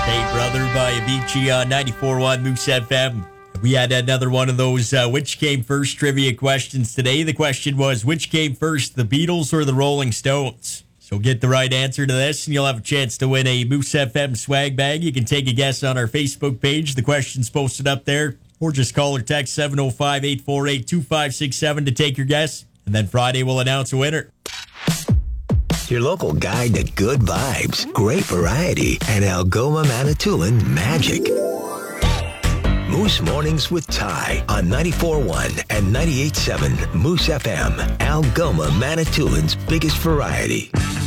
Hey Brother by Avicii on 94.1 Moose FM. We had another one of those which came first trivia questions today. The question was, which came first, the Beatles or the Rolling Stones? So get the right answer to this, and you'll have a chance to win a Moose FM swag bag. You can take a guess on our Facebook page. The question's posted up there. Or just call or text 705-848-2567 to take your guess. And then Friday we'll announce a winner. Your local guide to good vibes, great variety, and Algoma Manitoulin magic. Moose Mornings with Ty on 94.1 and 98.7 Moose FM, Algoma Manitoulin's biggest variety.